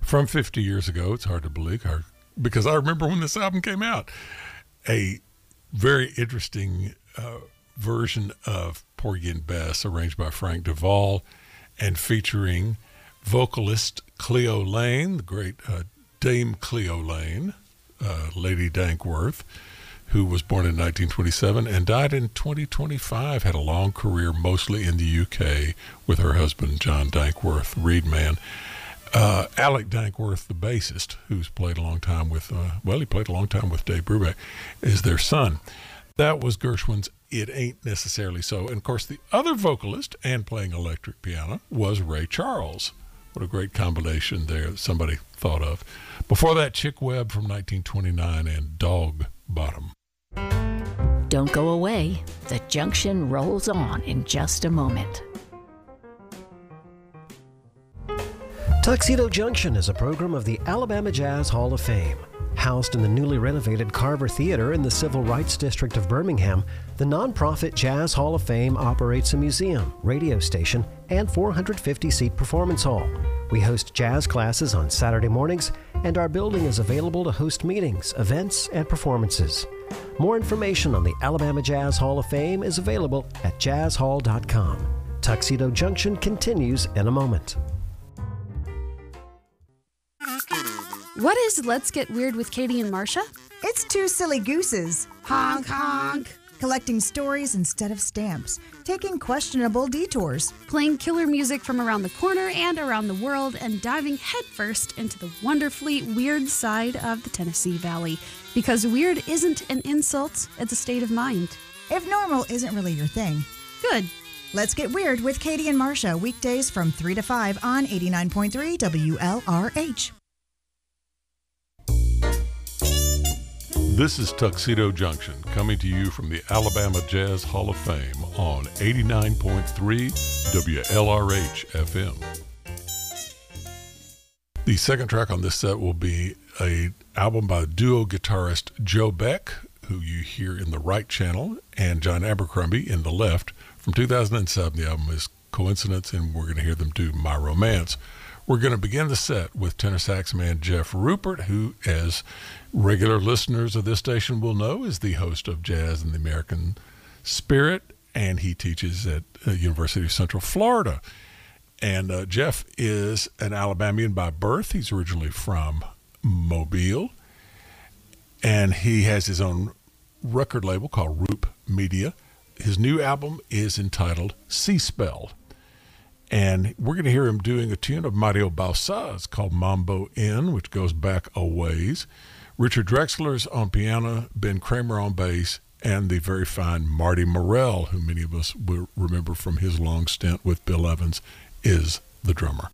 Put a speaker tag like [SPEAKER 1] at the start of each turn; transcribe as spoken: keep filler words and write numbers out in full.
[SPEAKER 1] from fifty years ago. It's hard to believe because I remember when this album came out. A very interesting uh, version of Porgy and Bess, arranged by Frank Duvall and featuring vocalist Cleo Lane, the great uh, Dame Cleo Lane, uh, Lady Dankworth, who was born in nineteen twenty-seven and died in twenty twenty-five, had a long career mostly in the U K with her husband, John Dankworth, Reedman. Uh, Alec Dankworth, the bassist, who's played a long time with, uh, well, he played a long time with Dave Brubeck, is their son. That was Gershwin's It Ain't Necessarily So. And, of course, the other vocalist and playing electric piano was Ray Charles. What a great combination there that somebody thought of. Before that, Chick Webb from nineteen twenty-nine and Dog Bottom.
[SPEAKER 2] Don't go away. The Junction rolls on in just a moment.
[SPEAKER 3] Tuxedo Junction is a program of the Alabama Jazz Hall of Fame. Housed in the newly renovated Carver Theater in the Civil Rights District of Birmingham, the nonprofit Jazz Hall of Fame operates a museum, radio station, and four hundred fifty seat performance hall. We host jazz classes on Saturday mornings, and our building is available to host meetings, events, and performances. More information on the Alabama Jazz Hall of Fame is available at jazz hall dot com. Tuxedo Junction continues in a moment.
[SPEAKER 4] What is Let's Get Weird with Katie and Marcia?
[SPEAKER 5] It's two silly gooses.
[SPEAKER 4] Honk, honk.
[SPEAKER 5] Collecting stories instead of stamps. Taking questionable detours.
[SPEAKER 4] Playing killer music from around the corner and around the world and diving headfirst into the wonderfully weird side of the Tennessee Valley. Because weird isn't an insult, it's a state of mind.
[SPEAKER 5] If normal isn't really your thing.
[SPEAKER 4] Good.
[SPEAKER 5] Let's Get Weird with Katie and Marcia, weekdays from three to five on eighty-nine point three W L R H.
[SPEAKER 1] This is Tuxedo Junction, coming to you from the Alabama Jazz Hall of Fame on eighty-nine point three W L R H F M. The second track on this set will be an album by duo guitarist Joe Beck, who you hear in the right channel, and John Abercrombie in the left. From two thousand seven, the album is Coincidence, and we're going to hear them do My Romance. We're going to begin the set with tenor sax man Jeff Rupert, who, as regular listeners of this station will know, is the host of Jazz in the American Spirit, and he teaches at uh, University of Central Florida. And uh, Jeff is an Alabamian by birth. He's originally from Mobile, and he has his own record label called Roop Media. His new album is entitled Sea Spell. And we're going to hear him doing a tune of Mario Bausa's called Mambo Inn, which goes back a ways. Richard Drexler's on piano, Ben Kramer on bass, and the very fine Marty Morell, who many of us will remember from his long stint with Bill Evans, is the drummer.